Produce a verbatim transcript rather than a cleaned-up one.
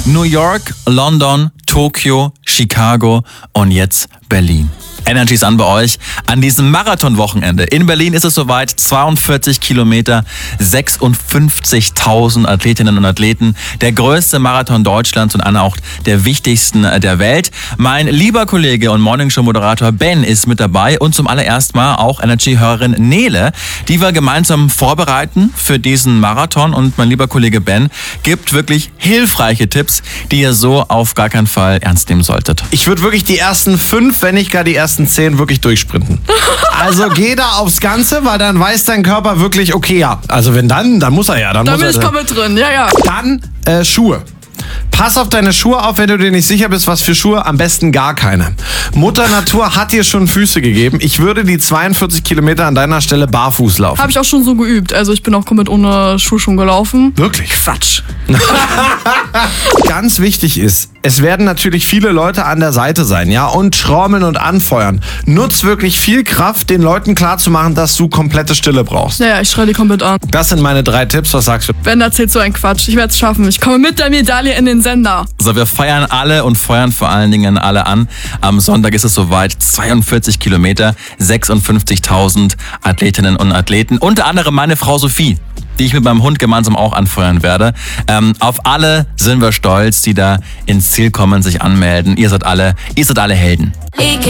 New York, London, Tokio, Chicago und jetzt Berlin. Energy ist an bei euch. An diesem Marathonwochenende in Berlin ist es soweit. zweiundvierzig Kilometer, sechsundfünfzigtausend Athletinnen und Athleten. Der größte Marathon Deutschlands und einer auch der wichtigsten der Welt. Mein lieber Kollege und Morningshow-Moderator Ben ist mit dabei und zum allerersten Mal auch Energy-Hörerin Nele, die wir gemeinsam vorbereiten für diesen Marathon. Und mein lieber Kollege Ben gibt wirklich hilfreiche Tipps, die ihr so auf gar keinen Fall ernst nehmen solltet. Ich würde wirklich die ersten fünf, wenn nicht gar die ersten zehn wirklich durchsprinten. Also geh da aufs Ganze, weil dann weiß dein Körper wirklich, okay, ja. Also wenn dann, dann muss er ja. Dann Da muss bin er ich komplett drin, ja, ja. Dann äh, Schuhe. Pass auf deine Schuhe auf, wenn du dir nicht sicher bist, was für Schuhe, am besten gar keine. Mutter Natur hat dir schon Füße gegeben. Ich würde die zweiundvierzig Kilometer an deiner Stelle barfuß laufen. Habe ich auch schon so geübt. Also ich bin auch komplett ohne Schuhe schon gelaufen. Wirklich? Quatsch. Ganz wichtig ist, es werden natürlich viele Leute an der Seite sein, ja, und schraumeln und anfeuern. Nutz wirklich viel Kraft, den Leuten klarzumachen, dass du komplette Stille brauchst. Naja, ich schreie die komplett an. Das sind meine drei Tipps. Was sagst du? Ben erzählt so ein Quatsch. Ich werde es schaffen. Ich komme mit der Medaille in den Sender. So, wir feiern alle und feuern vor allen Dingen alle an. Am Sonntag ist es soweit. zweiundvierzig Kilometer, sechsundfünfzigtausend Athletinnen und Athleten. Unter anderem meine Frau Sophie, die ich mit meinem Hund gemeinsam auch anfeuern werde. Ähm, auf alle sind wir stolz, die da ins Ziel kommen, sich anmelden. Ihr seid alle, ihr seid alle Helden.